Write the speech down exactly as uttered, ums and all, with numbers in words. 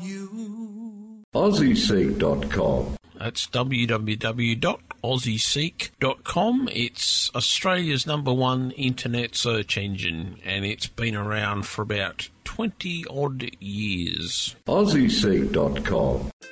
you. Aussie Seek dot com. That's w w w dot aussie seek dot com. It's Australia's number one internet search engine, and it's been around for about twenty odd years. Aussie Seek dot com.